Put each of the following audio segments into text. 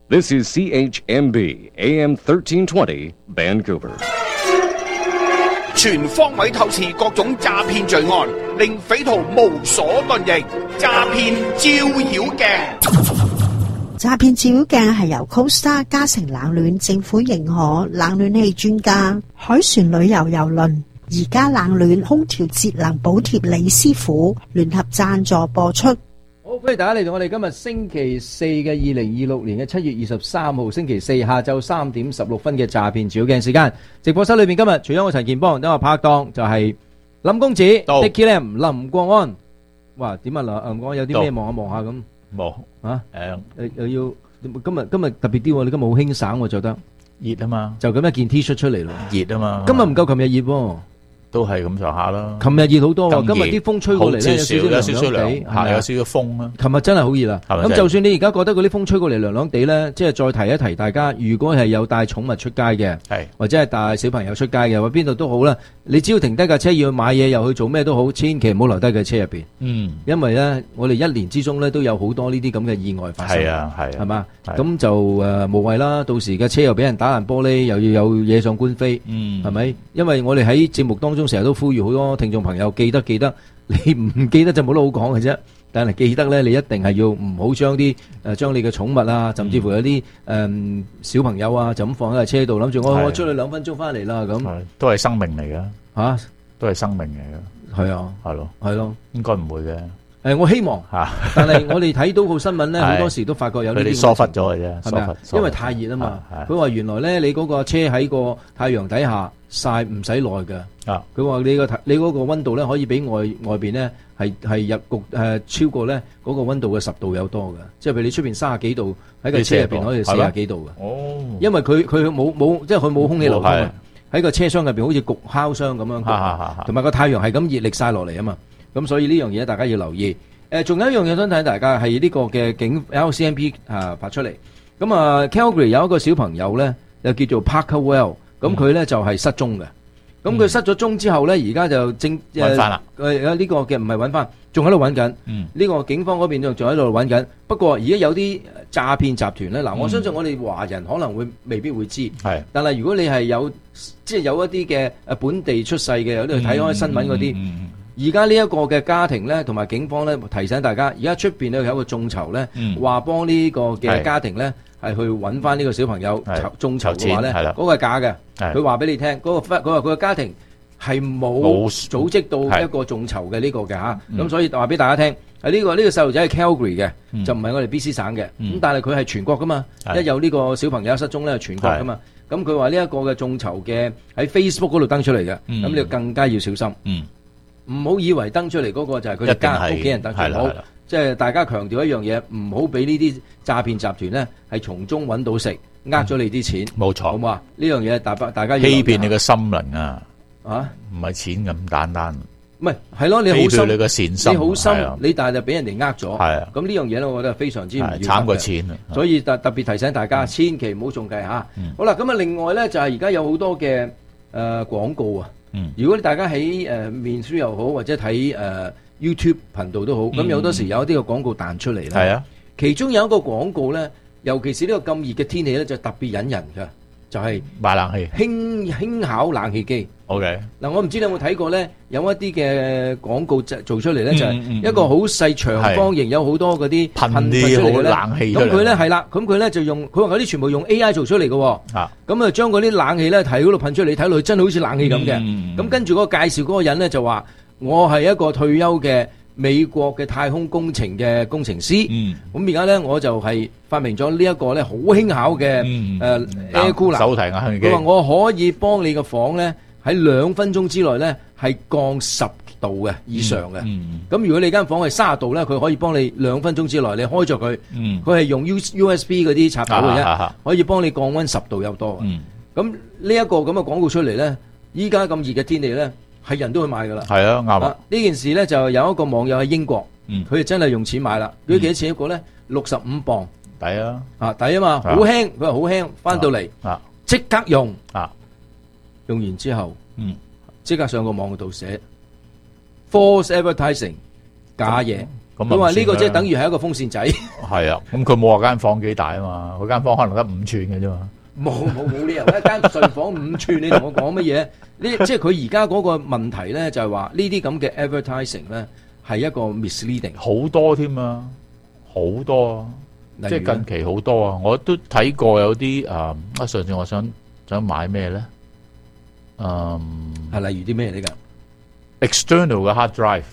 This is CHMB AM 1320 Vancouver。 全方位透視各種詐騙罪案，令匪徒無所遁形。詐騙照妖鏡。 詐騙照妖鏡係由 Costa 嘉誠冷暖政府認可冷暖氣專家海船旅遊郵輪而家冷暖空調節能補貼李師傅聯合贊助播出。 好，歡迎大家嚟到我哋今日星期四嘅2026年嘅7月23號星期四下晝3點16分嘅詐騙照妖鏡時間。直播室裏邊今日除咗我陳健邦，等我拍檔就係林公子 Dicky Lam 林國安。哇，點啊林國安有啲咩望下望下咁？ 冇啊，又要今日特別啲喎，你今日好輕省喎，着得熱啊嘛， 就咁一件 T 恤出嚟咯， 熱啊嘛， 今日唔夠琴日熱喎， 都係咁上下啦。 琴日熱好多喎，今日啲風吹過嚟咧， 有少少涼地，係有少少風啦。 琴日真係好熱啦，咁就算你而家覺得嗰啲風吹過嚟涼涼地咧，即係再提一提大家，如果係有帶寵物出街嘅，或者係帶小朋友出街嘅，或邊度都好啦，你只要停低架車要去買嘢又去做咩都好，千祈唔好留低架車入邊。因為咧，我哋一年之中咧都有好多呢啲咁嘅意外發生。係嘛？咁就無謂啦，到時架車又俾人打爛玻璃，又要有嘢上官非，係咪？因為我哋喺節目當中成日都呼籲好多聽眾朋友記得，你唔記得就冇得好講嘅啫。但係記得咧，你一定係要唔好將你嘅寵物啊，甚至乎有啲小朋友啊，就咁放喺架車度，諗住我出去2分鐘翻嚟啦咁。 都係生命嚟嘅嚇， 都係生命嚟嘅。係啊，係咯，應該唔會嘅。 我希望嚇，但係我哋睇到個新聞咧，好多時都發覺有呢啲。 你疏忽咗嘅啫， 係咪啊？因為太熱啊嘛。佢話原來咧，你嗰個車喺個太陽底下曬唔使耐嘅。佢話你嗰個溫度咧，可以比外邊咧係入局超過咧嗰個溫度嘅10度有多嘅。即係譬如你出邊30幾度，喺個車入邊可以40幾度嘅。哦，因為佢冇即係佢冇空氣流通啊。喺個車廂入邊好似焗烤箱咁樣，同埋個太陽係咁熱力曬落嚟啊嘛。咁所以呢樣嘢大家要留意。仲有一樣嘢想睇大家係呢個嘅警 LCMP 發出嚟。咁Calgary 有一個小朋友咧，又叫做 Parker Well， 咁佢咧就係失蹤嘅。咁佢失咗蹤之後咧，而家就正揾翻啦。 呢個嘅唔係揾翻，仲喺度揾緊。呢個警方嗰邊仲喺度揾緊。不過而家有啲詐騙集團咧，嗱，我相信我哋華人可能未必會知。但係如果你係有一啲嘅本地出世嘅，有啲睇開新聞嗰啲。而家呢一個嘅家庭咧，同埋警方咧提醒大家，而家出邊咧有一個眾籌咧，話幫呢個嘅家庭咧係去揾翻呢個小朋友眾籌嘅話咧，嗰個係假嘅。佢話俾你聽，佢話佢個家庭係冇組織到一個眾籌嘅呢個嘅嚇。咁所以話俾大家聽，呢個細路仔係 Calgary 嘅，就唔係我哋 BC 省嘅。咁但係佢係全國噶嘛，一有呢個小朋友失蹤咧，係全國噶嘛。咁佢話呢一個嘅眾籌嘅喺 Facebook 嗰度登出嚟嘅，咁你就更加要小心。唔好以為登出嚟嗰個就係佢哋家屋企人登出嚟，好，即係大家強調一樣嘢，唔好俾呢啲詐騙集團咧係從中揾到食，咗你啲錢。冇錯，好唔好啊？呢樣嘢大家要欺騙你嘅心靈啊！唔係錢咁簡單。 唔係咯，你好心， 你個善心， 你好心，你但係就俾人哋咗。係啊，咁呢樣嘢咧，我覺得非常之唔要慘過錢啊！ 所以特別提醒大家，千祈唔好中計嚇。好啦，咁啊，另外咧就係而家有好多嘅廣告啊。如果大家喺面書又好，或者睇YouTube 頻道都好，咁有好多時有一啲嘅廣告彈出嚟啦。係啊，其中有一個廣告咧，尤其是呢個咁熱嘅天氣咧，就特別引人㗎，就係賣冷氣， 輕巧冷氣機。 OK， 嗱，我唔知你有冇睇過咧，有一啲嘅廣告做出嚟咧，就係一個好細長方形，有好多嗰啲噴出嚟嘅冷氣。 咁佢咧係啦，咁佢咧就用，佢話嗰啲全部用 AI 做出嚟嘅。咁啊將嗰啲冷氣咧睇嗰度噴出嚟，睇落去真係好似冷氣咁嘅。咁跟住嗰個介紹嗰個人咧就話：我係一個退休嘅美國嘅太空工程嘅工程師。咁而家咧我就係發明咗呢一個咧好輕巧嘅Air Cooler。手提冷氣機。佢話我可以幫你個房咧，喺2分鐘之內咧，係降10度嘅以上嘅。咁如果你間房係30度咧，佢可以幫你2分鐘之內，你開咗佢，佢係用 USB 嗰啲插頭嘅啫，可以幫你降溫10度有多。咁呢一個咁嘅廣告出嚟咧，依家咁熱嘅天氣咧，係人都去買噶啦。係啊，啱啊。呢件事咧就有一個網友喺英國，佢就真係用錢買啦。佢幾多錢一個咧？65磅。抵啊！抵啊嘛，好輕，佢話好輕，翻到嚟即刻用。用完之後，即刻上個網度寫 false advertising 假嘢， 佢話呢個即係等於係一個風扇仔。 係啊，咁佢冇話間房幾大啊嘛，佢間房可能得5寸嘅啫嘛。 冇理由一間睡房5寸，你同我講乜嘢？即係佢而家嗰個問題咧，就係話呢啲咁嘅 advertising 咧係一個 misleading， 好多添啊，好多啊，即係近期好多啊，我都睇過有啲上次我想買咩咧？ 係例如啲咩嚟㗎 ？external 嘅 hard drive。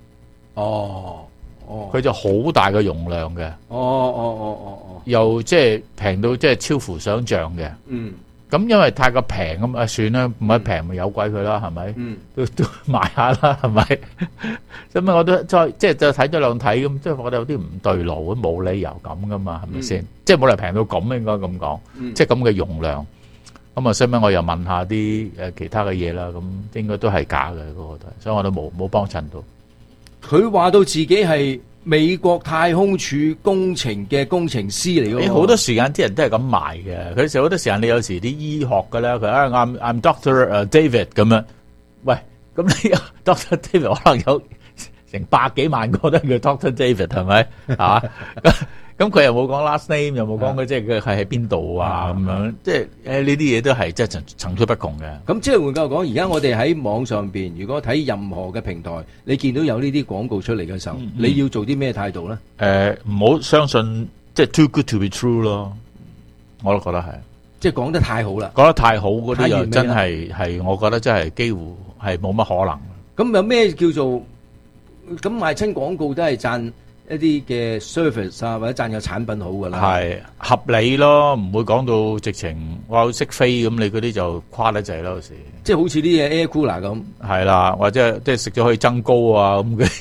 佢就好大嘅容量嘅。又即係平到即係超乎想象嘅。咁因為太過平咁算啦，唔係平咪有鬼佢啦，係咪？都買下啦，係咪？咁我都即係就睇咗兩睇咁，即係我覺得有啲唔對路，冇理由咁噶嘛，係咪先？即係冇理由平到咁，應該咁講。即係咁嘅容量。咁啊，所以我又問下啲其他嘅嘢啦，咁應該都係假嘅嗰個，所以我都冇幫襯到。 佢話到自己係美國太空署工程嘅工程師嚟嘅。 好多時間啲人都係咁賣嘅。佢成好多時間，你有時啲醫學嘅咧，佢I'm Dr. David 咁樣。喂，咁你 Dr. David 可能有成百幾萬個都叫 Dr. David 係咪？嚇咁佢又冇講 last name， 又冇講佢即係佢係喺邊度啊咁樣。即係呢啲嘢都係即係層出不窮嘅。 咁即係換句話講，而家我哋喺網上邊，如果睇任何嘅平台，你見到有呢啲廣告出嚟嘅時候，你要做啲咩態度咧？ 唔好相信，即係 too good to be true 咯。我都覺得係， 即係講得太好啦， 講得太好嗰啲又真係，我覺得真係幾乎係冇乜可能。 咁有咩叫做咁賣親廣告都係賺一啲嘅 service 啊，或者賺個產品好噶啦， 係合理咯，唔會講到直情哇識飛咁，你嗰啲就誇得滯啦，有時即係好似啲嘢 air cooler 咁， 係啦，或者即係食咗可以增高啊咁嘅，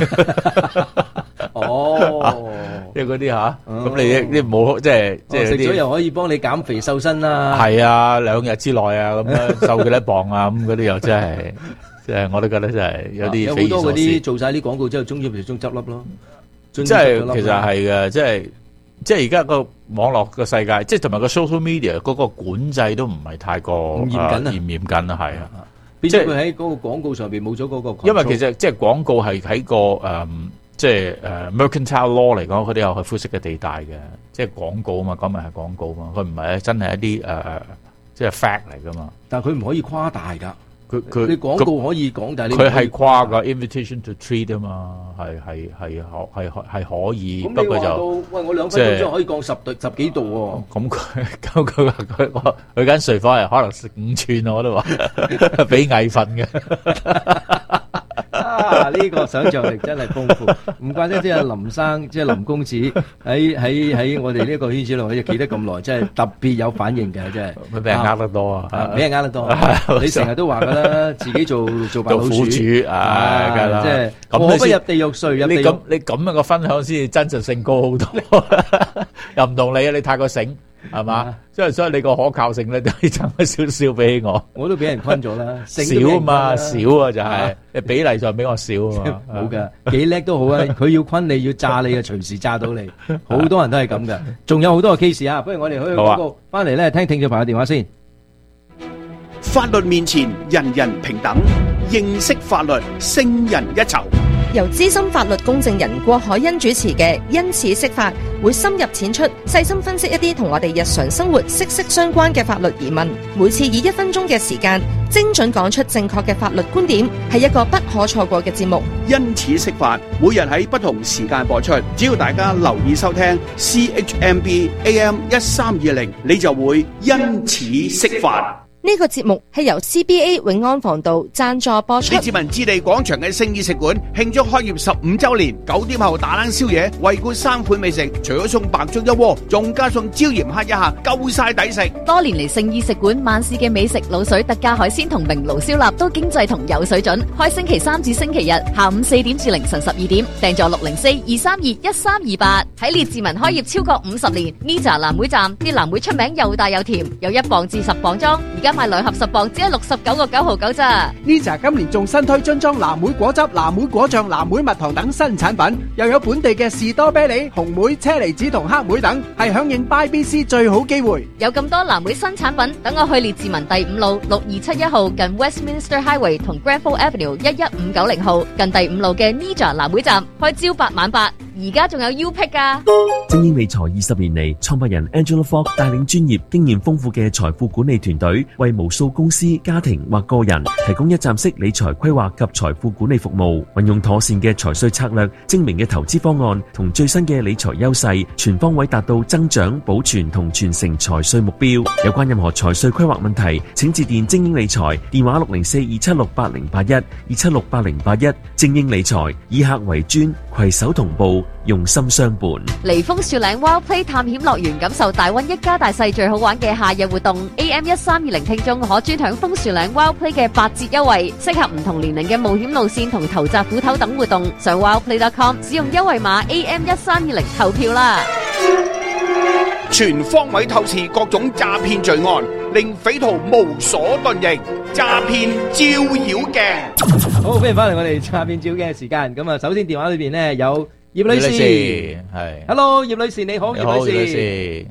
即係嗰啲吓，咁你冇即係食咗又可以幫你減肥瘦身啦， 係啊2日之內啊咁樣瘦幾多磅啊咁嗰啲又真係，即係我都覺得真係有啲匪夷所思。 有好多嗰啲做晒啲廣告之後，終於執笠咯。 即係其實係嘅，即係而家個網絡個世界，即係同埋個 social media 嗰個管制都唔係太過嚴謹啊，係啊， 變咗佢喺嗰個廣告上邊冇咗嗰個。 因為其實即係廣告係喺個即係mercantile law 嚟講，佢哋有係灰色嘅地帶嘅，即係廣告啊嘛，講明係廣告嘛，佢唔係真係一啲即係 fact 嚟噶嘛。 但係佢唔可以誇大㗎。 佢你廣告可以講，但係佢係誇個 invitation to treat 啊嘛，係可以。 咁你話到喂，我2分鐘之後可以降十幾度喎。 咁佢間睡房係可能食5寸，我都話俾藝瞓嘅。 呢個想像力真係豐富，唔怪得即係林生，即係林公子喺我哋呢個圈子內，企得咁耐，真係特別有反應嘅，真係。 佢俾人呃得多啊！ 俾人呃得多。你成日都話㗎啦，自己做白老鼠， 苦主，即係我不入地獄睡入地獄。 你咁樣個分享先至真實性高好多，又唔同你啊！你太過醒。係嘛？所以你個可靠性咧，都可以爭咗少少俾我。 我都俾人昆咗啦， 少啊嘛，少啊就係比例上比我少啊嘛。 冇噶，幾叻都好啊！佢要昆你，要炸你啊，隨時炸到你。好多人都係咁噶，仲有好多個 case 啊！不如我哋去廣告翻嚟咧，聽聽眾朋友電話先。 法律面前人人平等，認識法律勝人一籌。 由資深法律公證人郭海欣主持嘅因此釋法，會深入淺出，細心分析一啲同我哋日常生活息息相關嘅法律疑問。每次以1分鐘嘅時間，精準講出正確嘅法律觀點，係一個不可錯過嘅節目。 因此釋法，每日喺不同時間播出，只要大家留意收聽 CHMB AM 1320，你就會因此釋法。 呢個節目係由 CBA 永安防盜贊助播出。 李志文置地廣場嘅聖意食館慶祝開業15週年，9點後打冷宵夜，惠顧3款美食，除咗送白粥1鍋，仲加送椒鹽蝦1下，夠晒抵食。 多年嚟聖意食館萬事嘅美食、滷水特價海鮮同明爐燒臘都經濟同有水準。開星期3至星期日下午4點至凌晨12點，訂座604-232-1328。喺列治文開業超過50年，呢扎藍莓站啲藍莓出名又大又甜，有1磅至10磅裝，而家買2盒10磅，只係69.9毫9咋。 Nisa 今年仲新推樽裝藍莓果汁、藍莓果醬、藍莓蜜糖等新產品，又有本地嘅士多啤梨、紅莓、車厘子同黑莓等，係響應 BYBC 最好機會。 有咁多藍莓新產品，等我去列治文第5路6271號近 Westminster Highway 同 Granville Avenue 11590號近第5路嘅 Nija 藍莓站開朝8晚8，而家仲有 U Pick 㗎。 精英理財20年嚟，創辦人 Angela Fogg 帶領專業、經驗豐富嘅財富管理團隊，為無數公司、家庭或個人提供一站式理財規劃及財富管理服務。運用妥善嘅財稅策略、精明嘅投資方案同最新嘅理財優勢，全方位達到增長、保存同傳承財稅目標。有關任何財稅規劃問題，請致電精英理財，電話604-276-8081 精英理財，以客為尊，攜手同步，用心相伴。 嚟楓樹嶺 Wild Play 探險樂園，感受大溫一家大細最好玩嘅夏日活動。AM1320聽眾可專享楓樹嶺 Wild Play 嘅8折優惠，適合唔同年齡嘅冒險路線同投擲斧頭等活動。上 wildplay.com 使用優惠碼 AM1320 投票啦！ 全方位透視各種詐騙罪案，令匪徒無所遁形。詐騙照妖鏡。 好，歡迎翻嚟我哋詐騙照妖鏡嘅時間。咁啊，首先電話裏邊咧有葉女士，係 ，Hello， 葉女士你好，葉女士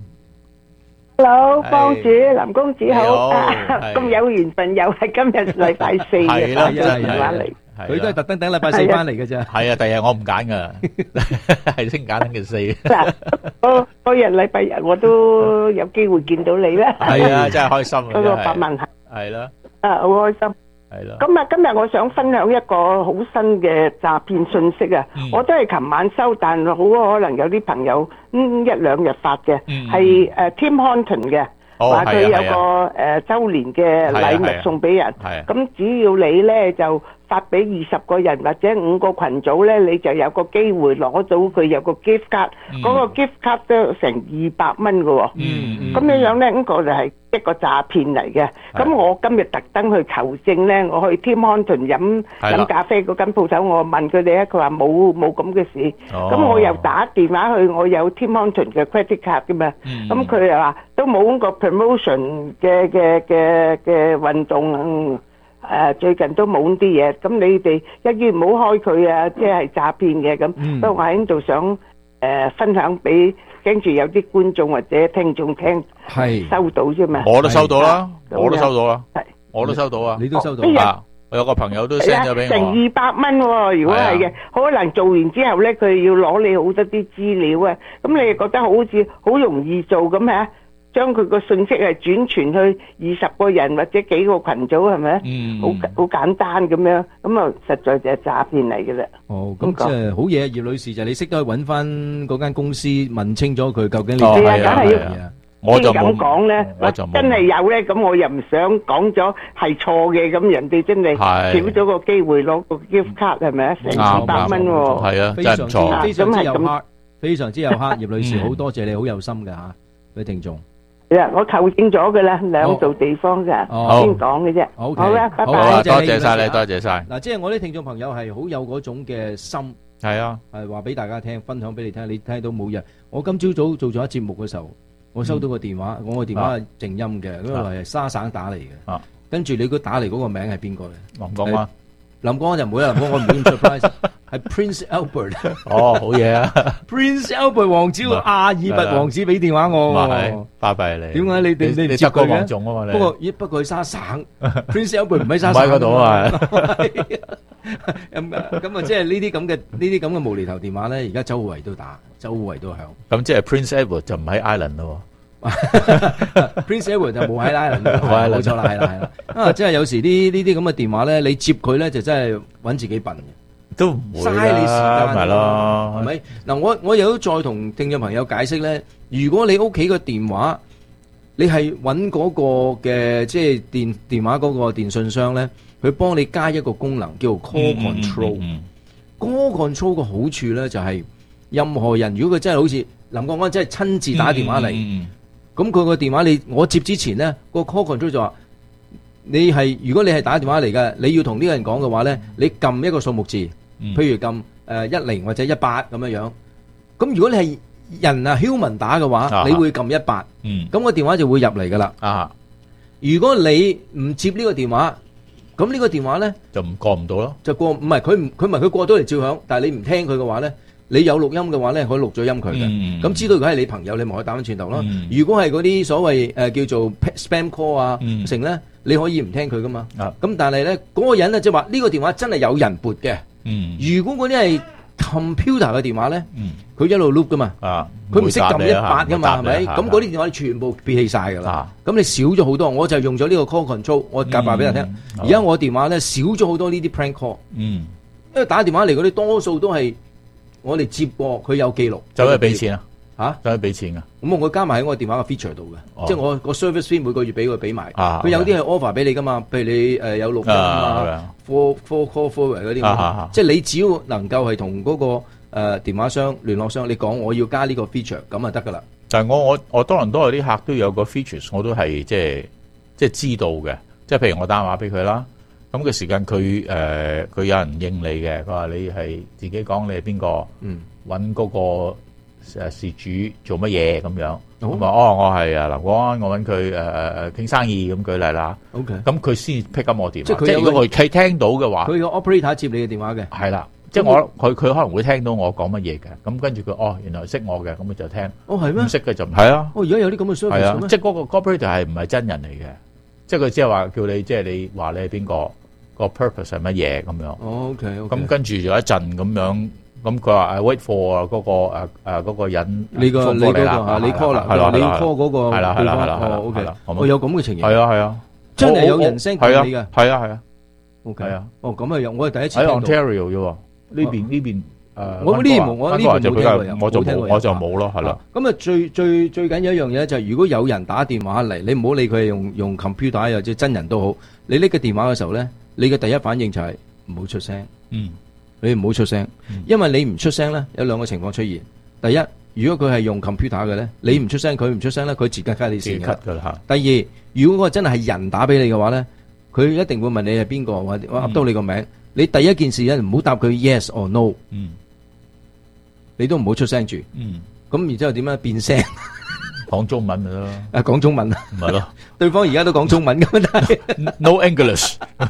，Hello， 幫主林公子好，咁有緣分又係今日禮拜4嘅電話嚟。 佢都係特登等禮拜4翻嚟嘅啫。 係啊，第日我唔揀噶，係先揀星期4。 嗱，嗰日禮拜日我都有機會見到你啦。 係啊，真係開心啊！ 嗰個白問題係啦， 好開心。 係咯。 咁啊，今日我想分享一個好新嘅詐騙信息啊！我都係琴晚收，但好可能有啲朋友1-2日發嘅，係Tim Horton 嘅。話佢有個周年嘅禮物送俾人，咁只要你咧就發俾20個人或者5個群組咧，你就有個機會攞到佢有個 gift card，嗰個 gift card 都成200蚊㗎喎。咁樣樣咧，呢個就係一個詐騙嚟嘅。咁我今日特登去求證咧，我去 Tim Horton 飲咖啡嗰間鋪頭，我問佢哋咧，佢話冇咁嘅事。咁我又打電話去，我有 Tim Horton 嘅 credit card 㗎嘛。咁佢又話都冇個 promotion 嘅運動。最近都冇啲嘢，咁你哋一於唔好開佢啊，即係詐騙嘅咁。不過我喺度想分享俾跟住有啲觀眾或者聽眾聽，收到啫嘛。 我都收到啦，我都收到啦，我都收到啊， 你都收到啊？我有個朋友都 send 咗俾我， 成200蚊喎。如果係嘅，可能做完之後咧，佢要攞你好多啲資料啊。咁你覺得好似好容易做咁嚇？將佢個信息係轉傳去20個人或者幾個群組，係咪？好簡單咁樣，咁啊實在就係詐騙嚟嘅啦。 哦，咁即係好嘢，葉女士就係你識得去揾翻嗰間公司問清楚佢究竟你係啊，梗係要。 我就咁講咧，真係有咧，咁我又唔想講咗係錯嘅，咁人哋真係少咗個機會攞個 gift card 係咪啊？成200蚊喎。 係啊，真係唔錯。 非常之有黑，非常之有黑，葉女士好多謝你，好有心㗎嚇，各位聽眾。 我求證咗㗎啦，2度地方㗎，先講嘅啫。好啦，拜拜。 多謝晒你，多謝晒。 嗱，即係我啲聽眾朋友係好有嗰種嘅心， 係啊， 係話俾大家聽，分享俾你聽。你聽到冇人？我今朝早做咗一節目嘅時候，我收到個電話，我個電話係靜音嘅，因為係沙省打嚟嘅。跟住你打嚟嗰個名係邊個咧？ 林江啊？ 林江就唔會啦，林江我唔會咁 surprise， 係 Prince Albert。 哦，好嘢啊 ！Prince Albert 王子阿爾拔王子俾電話我， 拜拜你。 點解你唔接佢嘅？不過佢沙省 ，Prince Albert 唔喺沙省。 唔喺嗰度啊！ 咁啊，即係呢啲咁嘅無厘頭電話咧，而家周圍都打，周圍都響。 咁即係 Prince Albert 就唔喺 Island 咯。 Prince Edward 就冇喺 Island，冇錯啦，係啦。啊，即係有時呢啲咁嘅電話咧，你接佢咧就真係揾自己笨嘅， 都唔會嘥你時間， 係咯， 係咪？嗱，我又都再同聽眾朋友解釋咧，如果你屋企個電話，你係揾嗰個嘅即係電話嗰個電信商咧，佢幫你加一個功能叫做 Call Control。Call Control 個好處咧就係任何人如果佢真係好似林國安真係親自打電話嚟。咁佢個電話我接之前咧，個 call control 就話如果你係打電話嚟嘅，你要同呢個人講嘅話咧，你撳一個數目字，譬如撳10或者18咁樣樣。咁如果你係人human 打嘅話，你會撳18，咁個電話就會入嚟噶啦。 如果你唔接呢個電話，咁呢個電話咧就過唔到咯。 就過唔係佢過到嚟照響，但係你唔聽佢嘅話咧，你有錄音嘅話咧，可以錄咗音佢嘅。咁知道如果係你朋友，你咪可以打翻轉頭咯。如果係嗰啲所謂叫做 spam call 啊成咧，你可以唔聽佢噶嘛。咁但係咧嗰個人咧即係話呢個電話真係有人撥嘅。如果嗰啲係 computer 嘅電話咧，佢一路 loop 噶嘛，佢唔識撳100噶嘛，係咪？咁嗰啲電話全部撇棄晒噶啦。咁你少咗好多，我就用咗呢個 call control， 我夾話俾人聽。而家我電話咧少咗好多呢啲 prank call，因為打電話嚟嗰啲多數都係我哋接過，佢有記錄， 就可以俾錢啊。 嚇， 就可以俾錢噶。 咁我加埋喺我電話嘅 feature 度嘅，即係我個 service fee 每個月俾埋。佢有啲係 offer 俾你噶嘛，譬如你有錄音啊 ，call forward 嗰啲，即係你只要能夠係同嗰個電話商聯絡商，你講我要加呢個 feature， 咁就得噶啦。但係我多倫多有啲客都有個 features， 我都係即係知道嘅。即係譬如我打電話俾佢啦，咁嘅時間佢有人應你嘅，佢話你係自己講你係邊個，揾嗰個事主做乜嘢咁樣，咁我係林國安，我揾佢傾生意咁舉例啦。OK， 咁佢先 pick up 我電話。即係如果佢聽到嘅話， 佢個 operator 接你嘅電話嘅。 係啦，即係佢可能會聽到我講乜嘢嘅，咁跟住佢原來識我嘅，咁佢就聽。 係咩？ 唔識嘅就唔係啊。 而家有啲咁嘅 service 嘅咩？ 即係嗰個 operator 係唔係真人嚟嘅？即係佢只係話叫你，即係你話你係邊個，個 purpose 係乜嘢咁樣。 OK， 咁跟住有一陣咁樣。咁佢話wait for 嗰個人， 你嗰個你 call 啦，係啦，你 call 嗰個係啦 ，OK，我有咁嘅情形， 係啊， 真係有人聲叫你嘅， 係啊 ，OK，咁啊，我係第一次喺 Ontario 啫喎，呢邊我呢邊我就冇咯，係啦。 咁啊，最緊要一樣嘢就係如果有人打電話嚟，你唔好理佢係用 computer 又或者真人都好，你拎個電話嘅時候咧，你嘅第一反應就係唔好出聲。你唔好出聲，因為你唔出聲咧，有兩個情況出現。第一，如果佢係用 computer 嘅咧，你唔出聲，佢唔出聲咧，佢自己加你線㗎啦。第二，如果嗰個真係人打俾你嘅話咧，佢一定會問你係邊個，或者噏到你個名。你第一件事咧，唔好答佢 yes or no，你都唔好出聲住。咁然之後點樣變聲？ 講中文咪咯， 講中文啊， 唔係咯， 對方而家都講中文咁，但係 no English。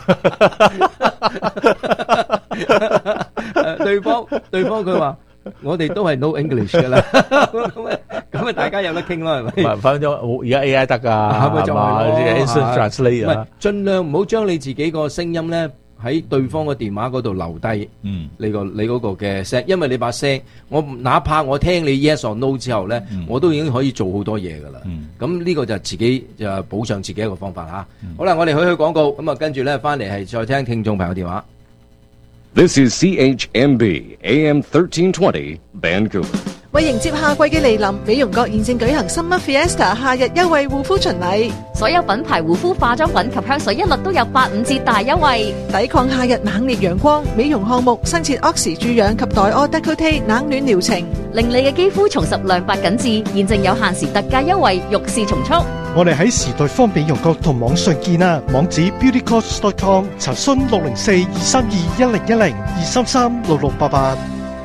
對方佢話我哋都係 no English 噶啦，咁啊大家有得傾咯，係咪？ 唔係，反正而家 AI 得噶，係嘛？Instant translate 啊， 盡量唔好將你自己個聲音咧喺對方個電話嗰度留低，你嗰個嘅聲，因為你把聲，我哪怕我聽你 yes or no 之後咧，我都已經可以做好多嘢噶啦。咁呢個就自己就保障自己一個方法吓。好啦，我哋去廣告，咁啊跟住咧翻嚟係再聽聽眾朋友電話。 This is CHMB AM 1320 Vancouver。 為迎接夏季嘅嚟臨，美容閣現正舉行 Summer Fiesta 夏日優惠護膚巡禮， 所有品牌護膚化妝品及香水一律都有85折大優惠， 抵抗夏日猛烈陽光。美容項目新設 Oxy 注氧及黛柯 Decote 冷暖療程， 令你嘅肌膚重拾亮白緊緻。現正有限時特價優惠，欲試從速。 我哋喺時代方美容閣同網上見啊，網址 beautycost.com， 查詢604-232-1010 233-6688。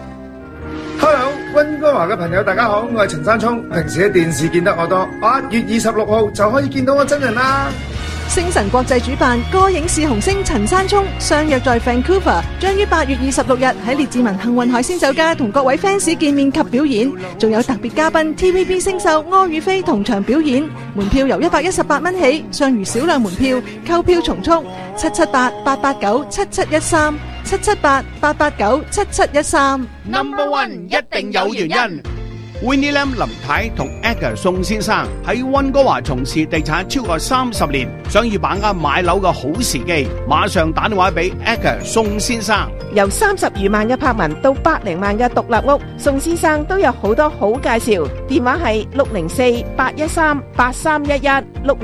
Hello， 溫哥華嘅朋友大家好，我係陳山聰，平時喺電視見得我多，8月26號就可以見到我真人啦。 星晨國際主辦歌影視紅星陳山聰相約在 Vancouver， 將於8月26日喺列治文幸運海鮮酒家同各位 fans 見面及表演，仲有特別嘉賓 TVB 星秀柯宇飛同場表演。門票由118蚊起，尚餘少量門票，購票從速778-889-7713 778-889-7713。 Number One 一定有原因。Winnie Lam 林太同 Edgar 宋先生喺溫哥華從事地產超過30年，想要把握買樓嘅好時機，馬上打電話俾 Edgar 宋先生。 由30餘萬嘅柏文到100萬嘅獨立屋，宋先生都有好多好介紹。電話係604-813-8311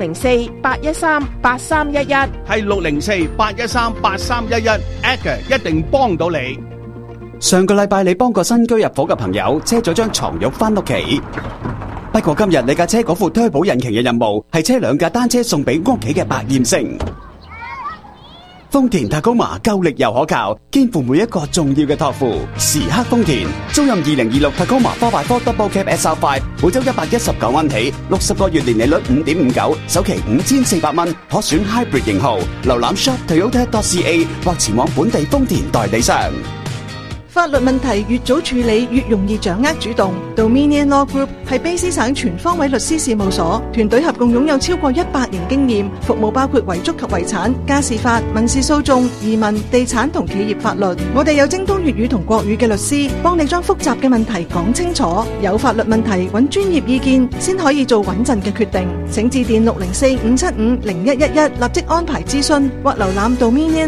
604-813-8311， 係604-813-8311 Edgar 一定幫到你。 上個禮拜你幫個新居入伙嘅朋友車咗張床褥返屋企，不過今日你架車嗰副推保引擎嘅任務係車2架單車送俾屋企嘅百厭星。 豐田塔高馬夠力又可靠，肩負每一個重要嘅託付。時刻豐田，租賃2026塔高馬 4x4 Double Cab SR5，每周119蚊起，60個月年利率5.59，首期5400蚊，可選 Hybrid 型號。瀏覽 shop.toyota.ca 或前往本地豐田代理商。 法律問題越早處理越容易掌握主動。Dominion Law Group 係卑詩省全方位律師事務所，團隊合共擁有超過100年經驗，服務包括遺囑及遺產、家事法、民事訴訟、移民、地產同企業法律。我哋有精通粵語同國語嘅律師，幫你將複雜嘅問題講清楚。有法律問題揾專業意見先可以做穩陣嘅決定。請致電604-575-0111立即安排諮詢，或瀏覽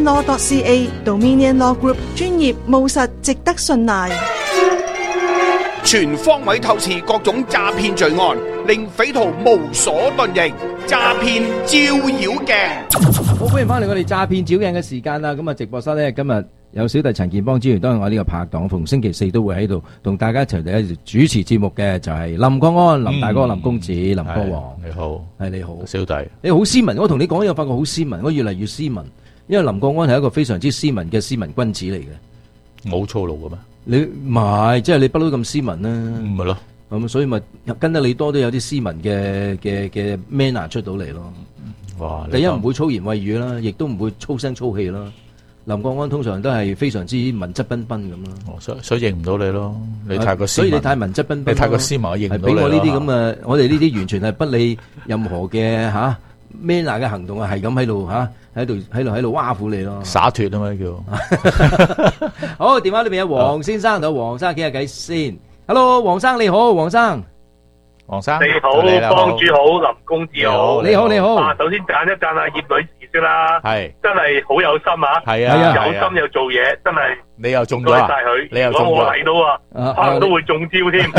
dominionlaw.ca。Dominion Law Group 專業務實，值得信賴。 全方位透視各種詐騙罪案，令匪徒無所遁形。詐騙照妖鏡， 好歡迎翻嚟我哋詐騙照鏡嘅時間啦！咁啊，直播室咧今日有小弟陳健邦之餘，當然我呢個拍檔逢星期四都會喺度同大家一齊嚟主持節目嘅，就係林國安、林大哥、林公子、林哥王。 你好， 係你好， 小弟， 你好斯文。我同你講嘢，發覺好斯文，我越嚟越斯文，因為林國安係一個非常之斯文嘅斯文君子嚟嘅。 冇粗魯嘅咩？ 你唔係，即係你不嬲咁斯文啦。 唔係咯， 咁所以咪跟得你多都有啲斯文嘅 manner 出到嚟咯。 哇！ 第一唔會粗言穢語啦，亦都唔會粗聲粗氣啦。林國安通常都係非常之文質彬彬咁咯。 所以認唔到你咯，你太過斯文。 所以你太文質彬彬， 你太過斯文，我認唔到你。 俾我呢啲咁嘅，我哋呢啲完全係不理任何嘅manner嘅行動啊，係咁喺度喺度挖苦你咯， 灑脫啊嘛叫。 好，電話裏邊有黃先生同黃生傾下偈先。Hello， 黃生你好，黃生。 你好，幫主好，林公子好。 你好。 首先讚一讚阿葉女士先啦， 係真係好有心啊， 係啊， 有心又做嘢，真係。 你又中咗啊？你又中咗。 如果我嚟到可能都會中招添。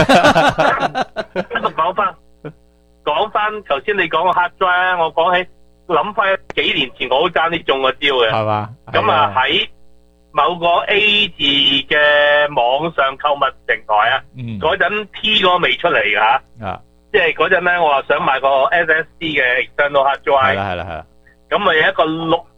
講翻頭先你講個 hard drive， 我講起諗翻幾年前我好爭啲中個招嘅，係嘛？咁啊喺某個 A 字嘅網上購物平台啊，嗰陣 T 嗰個未出嚟噶吓，即係嗰陣咧我話想買個 SSD 嘅 external hard drive，係啦，咁啊有一個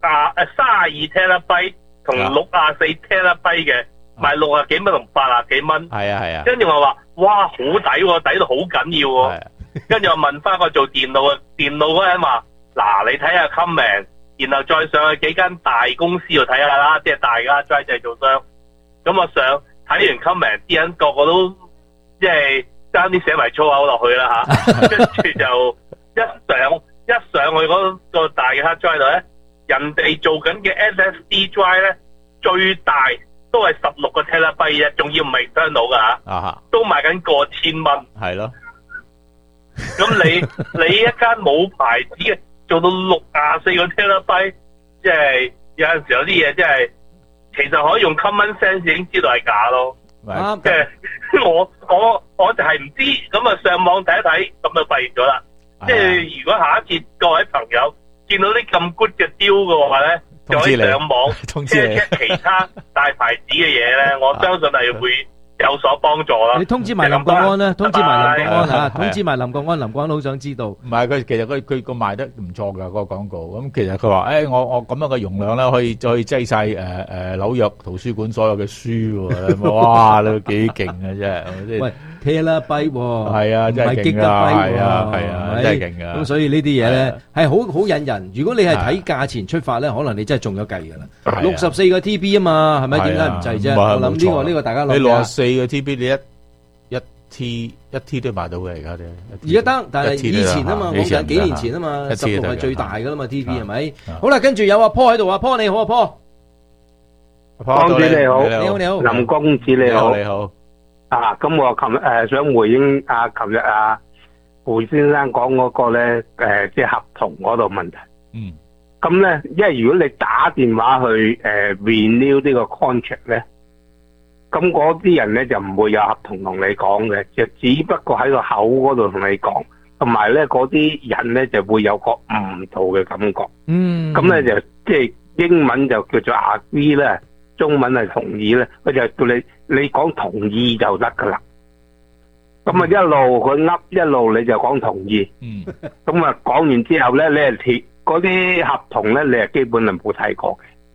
32 TB 同64 TB 嘅，賣60幾蚊同80幾蚊，係啊，跟住我話哇好抵喎，抵到好緊要喎。跟住我問翻個做電腦嗰人話，嗱你睇下 comment， 然後再上去幾間大公司度睇下啦，即係大家drive製造商。咁我上睇完 comment， 啲人個個都即係爭啲寫埋粗口落去啦吓，跟住就一上去嗰個大嘅 hard drive 度咧，人哋做緊嘅 SSD drive 咧最大都係16個 TB 啫，仲要唔係 external 噶吓，都賣緊過千蚊。係咯。咁你一間冇牌子嘅做到64個 TB， 即係有陣時有啲嘢，即係其實可以用 common sense 已經知道係假咯。即係我就係唔知，咁啊上網睇一睇，咁就發現咗啦。即係如果下一次各位朋友見到啲咁 good 嘅 deal 嘅話咧，就可以上網 check 其他大牌子嘅嘢咧，我相信係會有所幫助啦。你通知埋林國安啦，通知埋林國安嚇，通知埋林國安，林國安好想知道。 唔係佢其實佢個賣得唔錯㗎，嗰個廣告。咁其實佢話我咁樣嘅容量咧，可以擠晒紐約圖書館所有嘅書喎。哇！你幾勁嘅啫， 喂，TB 喎， 係啊，真係勁㗎，係啊，真係勁㗎。 咁所以呢啲嘢咧係好引人。如果你係睇價錢出發咧，可能你真係中咗計㗎啦。64個 TB 啊嘛，係咪？點解唔制啫？我諗呢個大家諗。你 64個 TB 你一 T 都買到嘅而家啫。 而家得，但係以前啊嘛，講緊幾年前啊嘛，16係最大㗎啦嘛 TB 係咪？好啦，跟住有阿坡喺度，阿坡你好，阿坡。 公子你好， 你好， 林公子你好， 你好。 啊，咁我琴日想回應琴日胡先生講嗰個咧，即係合同嗰度問題。咁咧，因為如果你打電話去renew 呢個 contract 咧，咁嗰啲人咧就唔會有合同同你講嘅，就只不過喺個口嗰度同你講，同埋咧嗰啲人咧就會有個誤導嘅感覺。咁咧就即係英文就叫做 agree 咧，中文係同意咧，佢就叫你講同意就得噶啦。咁啊一路佢噏一路你就講同意。咁啊講完之後咧，你係嗰啲合同咧，你係基本係冇睇過嘅。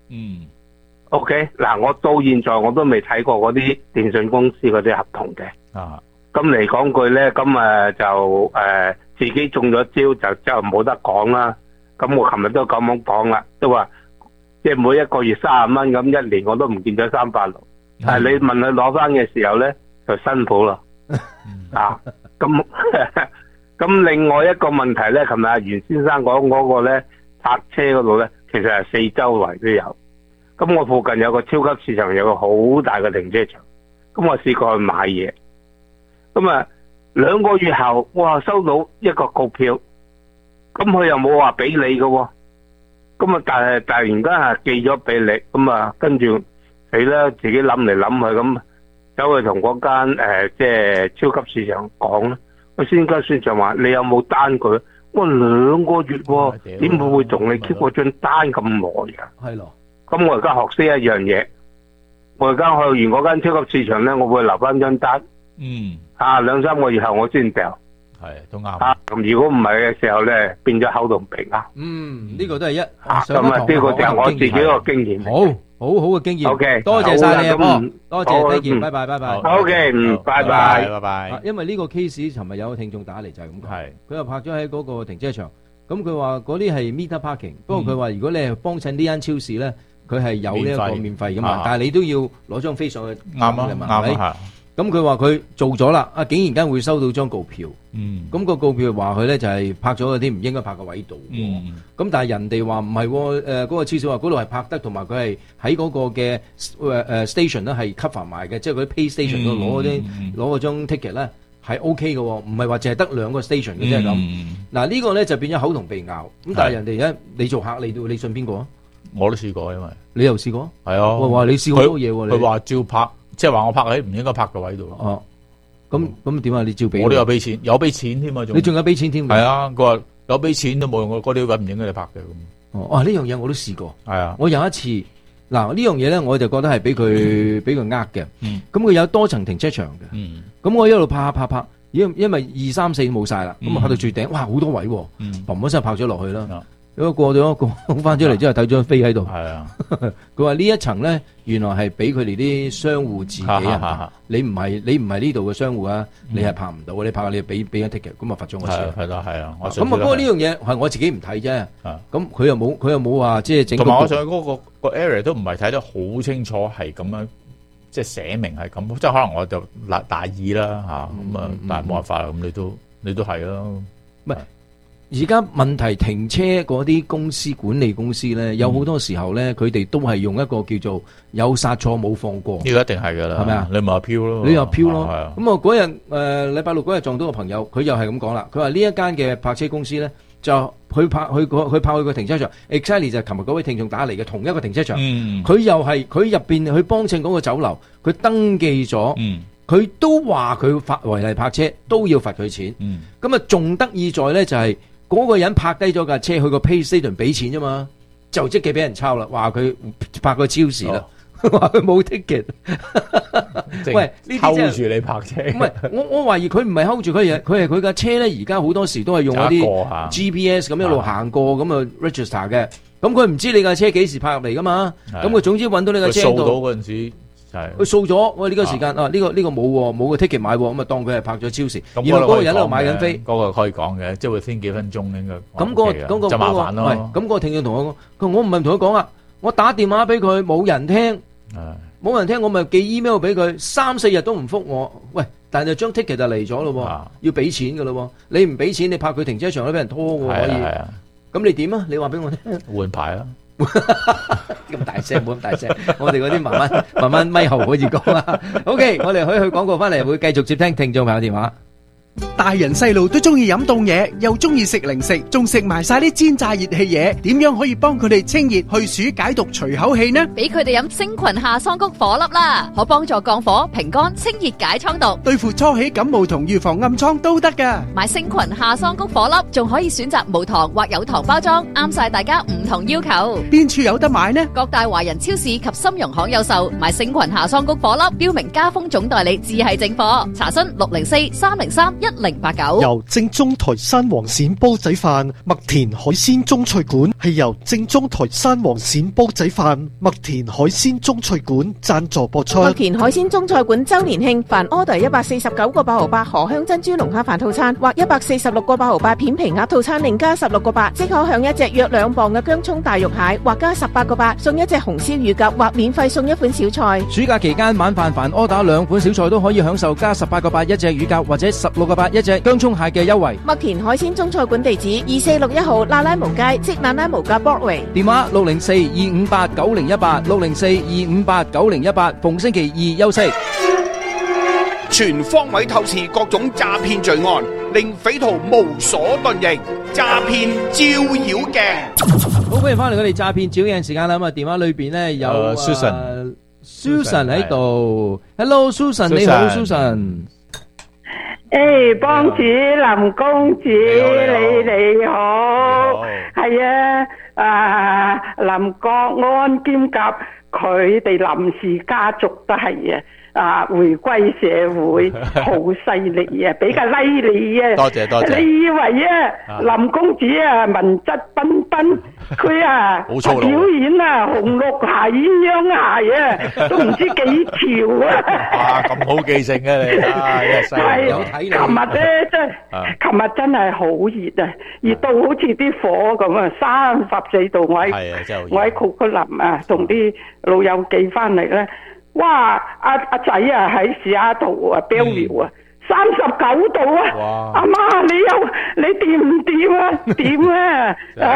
OK， 嗱，我到現在我都未睇過嗰啲電信公司嗰啲合同嘅。咁嚟講句咧，咁就自己中咗招就冇得講啦。咁我琴日都咁樣講啦，都話即係每一個月30蚊，咁一年我都唔見咗360。但係你問佢攞翻嘅時候咧，就辛苦啦。咁另外一個問題咧，琴日阿袁先生講嗰個咧，泊車嗰度咧，其實係四周圍都有。咁我附近有個超級市場，有個好大嘅停車場。咁我試過去買嘢。咁2個月後，哇，收到一個告票。咁佢又冇話俾你嘅喎。咁但係突然間寄咗俾你。咁跟住你咧自己諗嚟諗去，咁走去同嗰間即係超級市場講啦。我先跟市場話：你有冇單據？我2個月喎，點會同你 keep 嗰張單咁耐㗎？ 係咯。咁我而家學識一樣嘢，我而家去完嗰間超級市場咧，我會留翻張單。2-3個月後我先掉。 係，都啱。 咁如果唔係嘅時候咧，變咗口同鼻啱。 呢個都係咁呢個就係我自己個經驗。 好嘅經驗。 OK， 多謝晒你啊，多謝，再見，拜拜。 OK，拜拜。 因為呢個 case，尋日有個聽眾打嚟就係咁講，佢又泊咗喺嗰個停車場。咁佢話嗰啲係 meter parking，不過佢話如果你係幫襯呢間超市咧，佢係有呢一個免費噶嘛，但係你都要攞張飛上去。啱啊。咁佢話佢做咗啦，竟然間會收到張告票。咁個告票話佢咧就係泊咗嗰啲唔應該泊嘅位度。咁但係人哋話唔係，嗰個超市話嗰度係泊得，同埋佢係喺嗰個嘅station 咧係 cover 埋嘅，即係嗰啲 pay station 度攞嗰張 ticket 咧係 OK 嘅，唔係話淨係得2個 station 嘅啫咁。嗱呢個咧就變咗口同鼻拗。咁但係人哋咧，你做客你信邊個啊？ 我都試過，因為你又試過？ 係啊。 哇！你試過好多嘢喎。 佢話照泊。即係話我泊喺唔應該泊嘅位度咯。 咁點啊？你照俾我都有俾錢，有俾錢添啊！ 你仲有俾錢添？ 係啊，佢話有俾錢都冇用，嗰啲位唔應該你泊嘅咁。 呢樣嘢我都試過。 係啊， 我有一次嗱呢樣嘢咧，我就覺得係俾佢嘅。咁佢有多層停車場嘅。咁我一路泊，因為2、3、4冇晒啦，咁泊到最頂，哇好多位，砰一聲泊咗落去啦。如果過咗一個翻出嚟之後睇咗飛喺度，係啊，佢話呢一層咧原來係俾佢哋啲商戶自己啊，你唔係呢度嘅商戶啊，你係泊唔到，你泊你俾一 ticket， 咁啊罰咗我錢。 係啦，係啊， 咁不過呢樣嘢係我自己唔睇啫，咁佢又冇話即係整。 同埋我上去嗰個 area 都唔係睇得好清楚，係咁樣即係寫明係咁，即係可能我就大意啦嚇，咁啊但係冇辦法啦，咁你都係咯， 唔係。而家問題停車嗰啲公司管理公司咧，有好多時候咧，佢哋都係用一個叫做有殺錯冇放過。呢個一定係噶啦，係咪啊？你咪話飄咯， 你又飄咯。咁啊嗰日禮拜六嗰日撞到個朋友，佢又係咁講啦。佢話呢一間嘅泊車公司咧，就去泊去個停車場 ，exactly 就係琴日嗰位聽眾打嚟嘅同一個停車場。佢又係佢入邊去幫襯嗰個酒樓，佢登記咗。佢都話佢違例泊車都要罰佢錢。咁啊仲得意在咧就係。嗰個人泊低咗架車去個 pay station 俾錢啫嘛，就即刻俾人抄啦，話佢泊個超時啦，話佢冇 ticket。喂，呢啲 hold 住你泊車。 唔係，我懷疑佢唔係 hold 住佢嘢，佢係佢架車咧。而家好多時都係用嗰啲 GPS 咁一路行過咁啊 register 嘅。咁佢唔知你架車幾時泊入嚟噶嘛？咁佢總之揾到你架車度。 掃到嗰陣時。 佢掃咗，喂呢個時間呢個冇個 ticket 買，咁啊當佢係泊咗超時。然後嗰個人喺度買緊飛， 嗰個可以講嘅，即係會先幾分鐘應該。 咁就麻煩咯。 咁個聽眾同我講，我唔係同佢講啊，我打電話俾佢冇人聽，我咪寄 email 俾佢，3、4日都唔覆我。喂，但係張 ticket 就嚟咗咯，要俾錢噶咯，你唔俾錢，你泊佢停車場都俾人拖嘅可以。咁你點啊？你話俾我聽。 換牌啊！ 咁大聲，冇咁大聲，我哋嗰啲慢慢咪後可以講啦。OK， 我哋可以去廣告翻嚟，會繼續接聽聽眾朋友電話。 大人細路都中意飲凍嘢，又中意食零食，仲食埋晒啲煎炸熱氣嘢，點樣可以幫佢哋清熱去暑解毒除口氣呢？ 俾佢哋飲星群夏桑菊火粒啦，可幫助降火平肝清熱解瘡毒， 對付初起感冒同預防暗瘡都得噶。 買星群夏桑菊火粒仲可以選擇無糖或有糖包裝，啱晒大家唔同要求。 邊處有得買呢？ 各大華人超市及深融行有售。買星群夏桑菊火粒，標明家風總代理，自係正貨。查詢604-303-1089。 由正宗台山黃鱔煲仔飯、麥田海鮮中菜館喺係由正宗台山黃鱔煲仔飯麥田海鮮中菜館贊助播出。 麥田海鮮中菜館周年慶，凡 order 149個8毫8河香珍珠龍蝦飯套餐或146個8毫8片皮鴨套餐，另加16個8，即可享一隻約2磅嘅薑葱大肉蟹，或加18個8送一隻紅燒乳鴿，或免費送一款小菜。 暑假期間晚飯凡 order 2款小菜都可以享受加18個8一隻乳鴿或者16個8一隻薑葱蟹嘅優惠。 麥田海鮮中菜館地址2461號那拉無街，即那拉無街 Broadway。 電話604-258-9018 604-258-9018，逢星期二休息。 全方位透視各種詐騙罪案，令匪徒無所遁形。詐騙照妖鏡， 好，歡迎翻嚟我哋詐騙照妖鏡時間啦。咁啊，電話裏邊咧有 Susan 喺度。Hello Susan， 你好 Susan。 誒，幫主林公子，你好，係啊，林國安兼夾佢哋林氏家族都係回歸社會好犀利啊，比較犀利啊！ 多謝。 你以為林公子文質彬彬，佢表演紅綠鞋、鴛鴦鞋都唔知幾條啊！ 哇，咁好記性嘅你， 有睇你。琴日真係好熱啊，熱到好似啲火咁啊，34度，我喺庫克林同啲老友記翻嚟咧。哇！阿仔喺西雅圖Bellevue 39度啊！阿媽你掂唔掂啊？掂啊！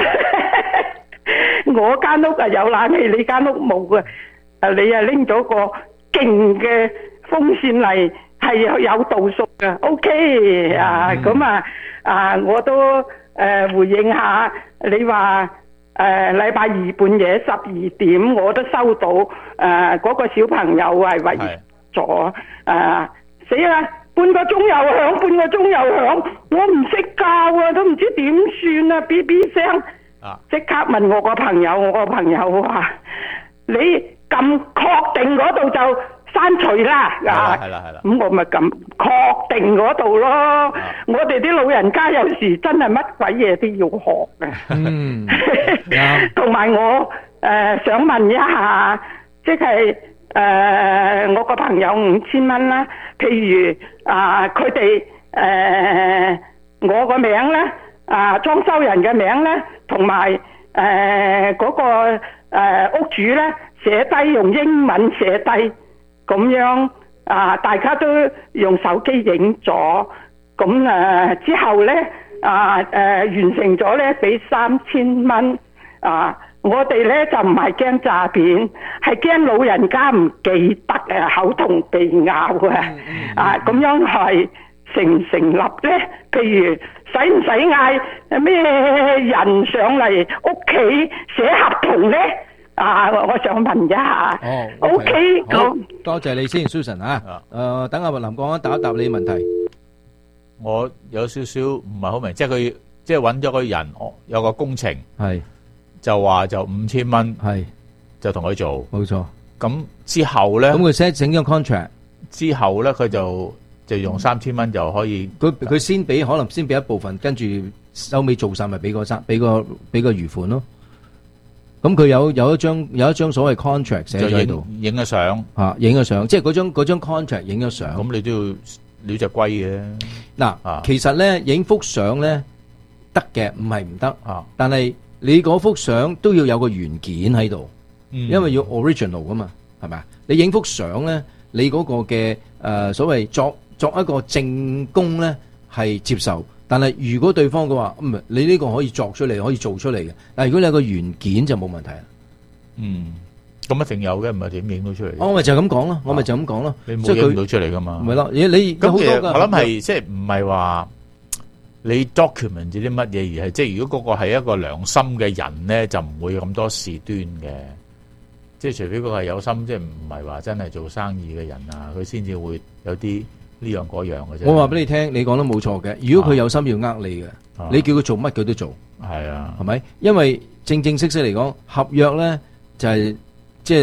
我間屋有冷氣，你間屋冇啊！你拎咗個勁嘅風扇嚟，係有度數嘅。OK 咁我都回應下你話。禮拜二半夜12點，我都收到嗰個小朋友係遺咗死啦！半個鐘又響，半個鐘又響，我唔識教啊，都唔知點算啊 ！BB 聲，即刻問我個朋友，我個朋友話：你咁確定嗰度就刪除啦，係啦，咁我咪咁確定嗰度咯。我哋啲老人家有時真係乜鬼嘢都要學嘅。同埋我想問一下，即係我個朋友5000蚊啦。譬如佢哋我個名咧，裝修人嘅名咧，同埋嗰個屋主咧，寫低用英文寫低。咁樣大家都用手機影咗，咁之後咧完成咗咧，俾3000蚊。我哋咧就唔係驚詐騙，係驚老人家唔記得口同鼻拗咁樣係成唔成立咧？譬如使唔使嗌咩人上嚟屋企寫合同咧？我想問一下。OK， 好，多謝你先 ，Susan 等阿林國安答一答你問題。 我有少少唔係好明，即係佢即係揾咗個人，有個工程，就話就5000蚊，就同佢做，冇錯。咁之後咧，咁佢寫整咗 contract，之後咧佢就用3000蚊就可以。佢先俾可能先俾一部分，跟住收尾做晒咪俾個餘款咯。咁佢有一張所謂 contract 寫咗喺度，影咗相，影咗相，即係嗰張 contract 影咗相。咁你都要料隻龜嘅。嗱，其實咧影幅相咧得嘅，唔係唔得。但係你嗰幅相都要有個原件喺度，因為要 original 噶嘛，係咪啊？你影幅相咧，你嗰個嘅所謂作一個證供咧係接受。但係如果對方嘅話，你呢個可以作出嚟，可以做出嚟嘅。但係如果你有個原件就冇問題啦。咁一定有嘅，唔係點影到出嚟？我咪就咁講咯，我咪就咁講咯。你冇影到出嚟噶嘛？唔係咯，你咁其實我諗係即係唔係話你 document 啲乜嘢，而係即係如果嗰個係一個良心嘅人咧，就唔會咁多事端嘅。即係除非嗰個係有心，即係唔係話真係做生意嘅人啊，佢先至會有啲。呢樣嗰樣嘅啫。我話俾你聽，你講得冇錯嘅。如果佢有心要呃你嘅，你叫佢做乜佢都做。係啊，係咪？因為正式嚟講，合約咧就係即係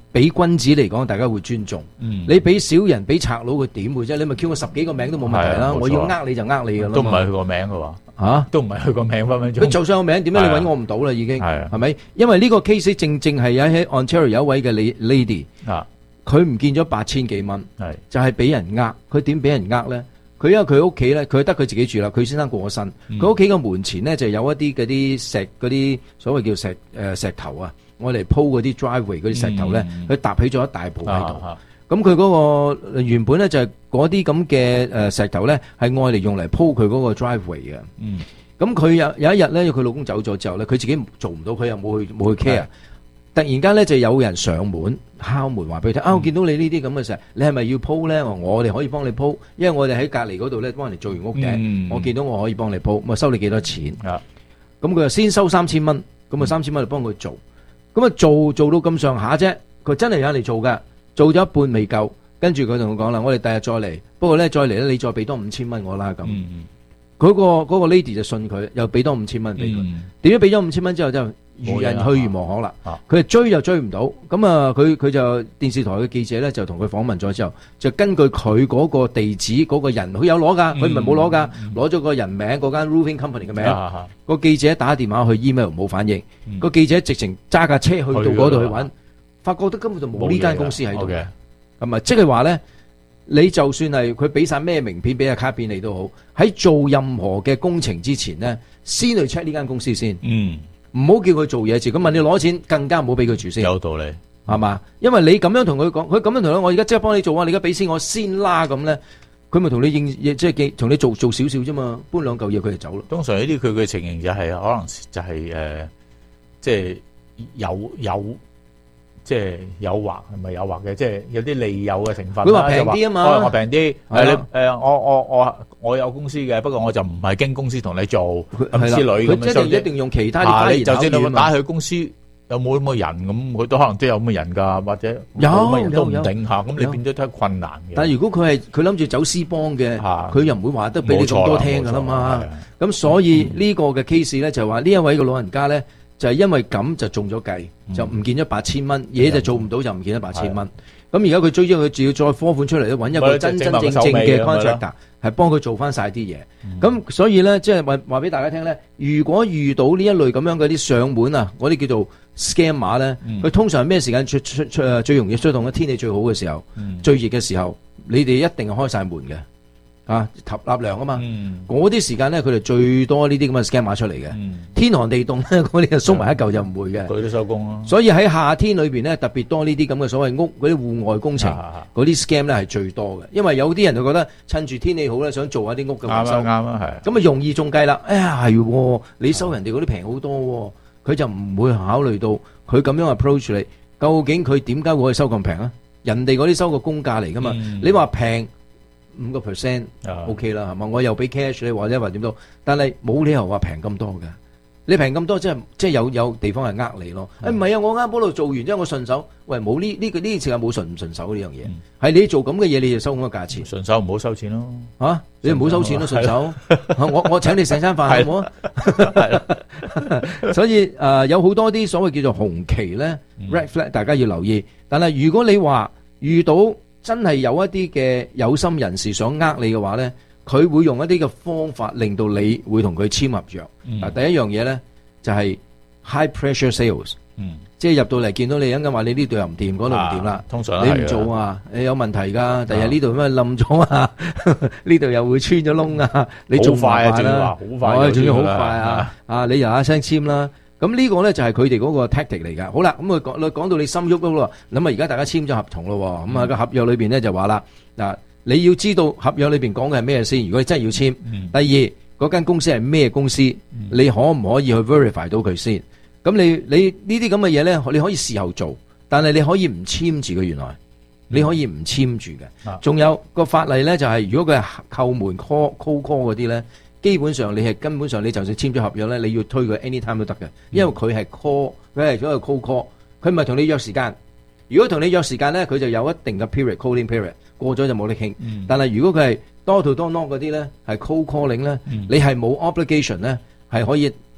俾君子嚟講，大家會尊重。你俾小人俾賊佬，佢點會啫？你咪叫我10幾個名都冇問題啦。我要呃你就呃你噶啦。 都唔係佢個名嘅喎。都唔係佢個名分分鐘。 佢就算有名，點解你揾我唔到啦？已經係咪？因為呢個 case 正係喺 Ontario 有一位嘅 lady，佢唔見咗8000幾蚊，就係俾人呃。佢點俾人呃咧？佢因為佢屋企咧，佢得佢自己住啦。佢先生過咗身，佢屋企個門前咧就有一啲嗰啲所謂叫石頭啊。我哋鋪嗰啲 driveway 嗰啲石頭咧，佢搭起咗一大鋪喺度。咁佢嗰個原本咧就係嗰啲咁嘅石頭咧，係愛嚟用嚟鋪佢嗰個 driveway 嘅。咁佢有一日咧，佢老公走咗之後咧，佢自己做唔到，佢又冇去 care。突然間咧就有人上門敲門，話俾佢聽我見到你呢啲咁嘅石，你係咪要鋪咧？我哋可以幫你鋪，因為我哋喺隔離嗰度咧幫人哋做完屋頂，我見到我可以幫你鋪，咁啊收你幾多錢？咁佢就先收3000蚊，咁啊3000蚊就幫佢做。咁啊做到咁上下啫，佢真係有人嚟做噶，做咗一半未夠，跟住佢同我講啦，我哋第日再嚟，不過咧再嚟咧，你再俾多5000蚊我啦咁。嗰個 lady 就信佢，又俾多5000蚊俾佢。點知俾咗5000蚊之後就如人去如無可啦。佢追又追唔到，咁啊佢就電視台嘅記者咧就同佢訪問咗之後，就根據佢嗰個地址嗰個人，佢有攞噶，佢唔係冇攞噶，攞咗個人名嗰間 roofing company 嘅名。個記者打電話去 email 冇反應，個記者直情揸架車去到嗰度去揾，發覺得根本就冇呢間公司喺度嘅。咁啊，即係話咧，你就算係佢俾晒咩名片，俾個卡片你都好，喺做任何嘅工程之前咧，先去 check 呢間公司先。唔好叫佢做嘢住，咁問你攞錢，更加唔好俾佢住先。 有道理， 係嘛？因為你咁樣同佢講，佢咁樣同佢，我而家即刻幫你做啊！你而家俾錢我先啦，咁咧，佢咪同你即係同你做少少啫嘛，搬2嚿嘢佢就走咯。 通常呢啲佢嘅情形就係可能就係即係有即係誘惑，係咪誘惑嘅？即係有啲利誘嘅成分。 佢話平啲啊嘛， 我平啲。我有公司嘅，不過我就唔係經公司同你做咁之類咁樣。 佢一定用其他啲你就算你打去公司有冇咁嘅人咁，佢都可能都有咁嘅人㗎，或者冇乜人都唔定嚇。咁你變咗都係困難嘅。 但係如果佢諗住走私幫嘅，佢又唔會話得俾你咁多聽㗎啦嘛。咁所以呢個嘅 case 咧就係話呢一位嘅老人家咧。就係因為咁就中咗計，就唔見咗8000蚊，嘢就做唔到就唔見咗8000蚊。咁而家佢追咗佢，仲要再科款出嚟咧，揾一個真正嘅 contractor 係幫佢做翻晒啲嘢。咁所以咧，即係話俾大家聽咧，如果遇到呢一類咁樣嗰啲上門啊，嗰啲叫做 scammer 咧，佢通常咩時間最容易出動咧？天氣最好嘅時候，最熱嘅時候，你哋一定係開晒門嘅。納涼啊嘛，嗰啲時間咧，佢哋最多呢啲咁嘅 scam 出嚟嘅。天寒地凍咧，嗰啲就縮埋一嚿就唔會嘅。 佢都收工咯。 所以喺夏天裏邊咧，特別多呢啲咁嘅所謂屋嗰啲戶外工程，嗰啲 scam 咧係最多嘅。因為有啲人就覺得趁住天氣好咧，想做下啲屋嘅維修。啱啊，係。咁啊容易中計啦。哎呀係，你收人哋嗰啲平好多，佢就唔會考慮到佢咁樣 approach 你，究竟佢點解會收咁平啊？人哋嗰啲收個公價嚟噶嘛，你話平。5% OK 啦，係嘛？我又俾 cash 你，或者話點都，但係冇理由話平咁多嘅。你平咁多，即係有地方係呃你咯。唔係啊，我啱嗰度做完之後，我順手，喂冇呢次係冇順唔順手呢樣嘢，係你做咁嘅嘢，你就收咁嘅價錢。 順手唔好收錢咯。 嚇，你唔好收錢咯，順手。我請你食餐飯好唔好啊？所以有好多啲所謂叫做紅旗咧 ，red flag， 大家要留意。但係如果你話遇到真係有一啲嘅有心人士想呃你嘅話咧，佢會用一啲嘅方法令到你會同佢簽合約。第一樣嘢咧就係 high pressure sales，即係入到嚟見到你，啱啱話你呢度又唔掂，嗰度唔掂啦。 通常你唔做啊，你有問題㗎。第日呢度咩冧咗啊？呢度又會穿咗窿啊！你做快啊， 好快， 仲要好快啊！你又一聲簽啦。咁呢個咧就係佢哋嗰個 tactic 嚟㗎。好啦，咁佢講到你心喐咯，咁啊而家大家簽咗合同咯，咁啊個合約裏邊咧就話啦，嗱你要知道合約裏邊講嘅係咩先。如果你真係要簽，第二嗰間公司係咩公司，你可唔可以去 verify 到佢先？咁你呢啲咁嘅嘢咧，你可以事後做，但係你可以唔簽住嘅。原來你可以唔簽住嘅。仲有個法例咧，就係如果佢係扣門 call 嗰啲咧。基本上你係根本上你就算簽咗合約咧，你要推佢 anytime 都得嘅，因為佢係 call， 佢係嗰個 call， 佢唔係同你約時間。如果同你約時間咧，佢就有一定嘅 calling period， 過咗就冇得傾。但係如果佢係 door to door knock 嗰啲咧，係 cold calling 咧，你係冇 obligation 咧，係可以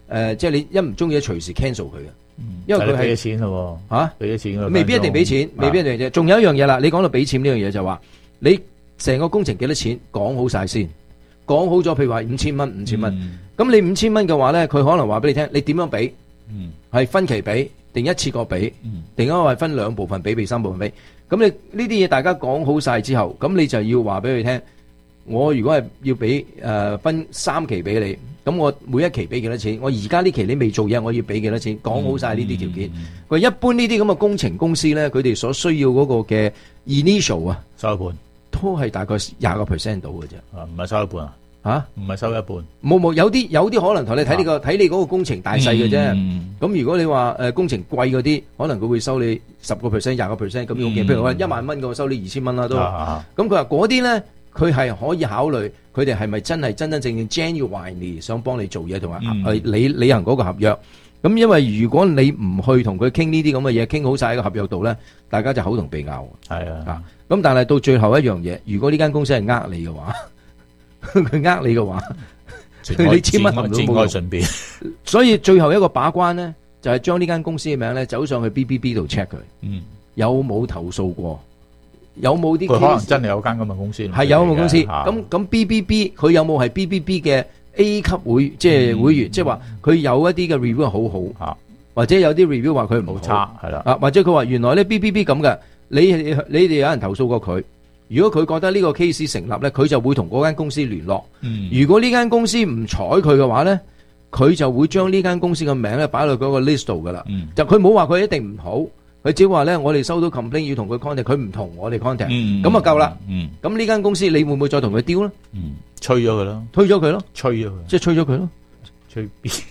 即係你一唔中意隨時 cancel 佢嘅。因為佢係俾咗錢咯喎，俾咗錢未必一定俾錢，未必一定啫。仲有一樣嘢啦，你講到俾錢呢樣嘢就話，你成個工程幾多錢講好晒先，講好咗，譬如話5000蚊，咁你5000蚊嘅話咧，佢可能話俾你聽，你點樣俾？係分期俾，定一次過俾，定因為分兩部分俾3部分俾。咁你呢啲嘢大家講好晒之後，咁你就要話俾佢聽，我如果係要俾分3期俾你。咁我每一期俾幾多錢？我而家呢期你未做嘢，我要俾幾多錢？講好晒呢啲條件。佢一般呢啲咁嘅工程公司咧，佢哋所需要嗰個嘅 initial 啊， 收一半， 都係大概20% 到嘅啫。 唔係收一半啊？唔係收一半。 冇，有啲可能同你睇你嗰個工程大細嘅啫。咁如果你話工程貴嗰啲，可能佢會收你10%、20%咁樣嘅。譬如話1萬蚊嘅，收你2000蚊啦都。咁佢話嗰啲咧。佢係可以考慮，佢哋係咪真正 genuinely 想幫你做嘢，同埋履行嗰個合約。咁因為如果你唔去同佢傾呢啲咁嘅嘢，傾好晒喺個合約度咧，大家就口同鼻拗。 係啊， 咁但係到最後一樣嘢，如果呢間公司係呃你嘅話，佢你嘅話，你千蚊都冇用。順便，所以最後一個把關咧，就係將呢間公司嘅名咧走上去 BBB 度 check 佢，有冇投訴過。有冇啲？佢可能真係有間咁嘅公司， 係有咁嘅公司。咁 BBB 佢有冇係 BBB 嘅 A 級會即係會員？即係話佢有一啲嘅 review 好好，或者有啲 review 話佢唔好差，係啦。 或者佢話原來咧 BBB 咁嘅，你哋有人投訴過佢。如果佢覺得呢個 case 成立咧，佢就會同嗰間公司聯絡。如果呢間公司唔睬佢嘅話咧，佢就會將呢間公司嘅名咧擺落嗰個 list 度噶啦。就佢冇話佢一定唔好。佢只話咧，我哋收到 complaint 要同佢 contact， 佢唔同我哋 contact，咁啊夠啦。咁呢間公司你會唔會再同佢丟咧？ 吹咗佢咯， 推咗佢咯， 吹咗佢， 即係吹咗佢咯， 吹邊？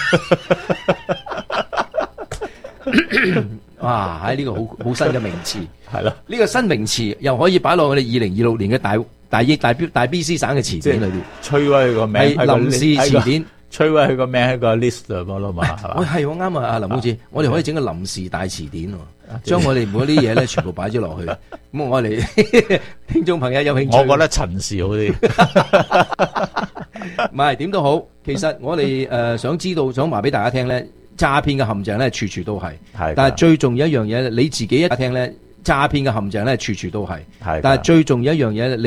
哇！喺呢個好新嘅名詞， 係咯。 呢個新名詞又可以擺落我哋2026年嘅大 BC 省嘅詞典裏邊。 吹威個名係臨時詞典。 摧毀佢個名喺個 list 度咯嘛，係嘛？ 係啱啊，阿林好似，我哋可以整個臨時大詞典，將我哋每啲嘢咧全部擺咗落去。咁我哋聽眾朋友有興趣， 我覺得陳氏好啲。 唔係點都好，其實我哋想知道，想話俾大家聽咧，詐騙嘅陷阱咧處處都係。但係最重要一樣嘢，你自己一聽咧，詐騙嘅陷阱咧處處都係。但係最重要一樣嘢，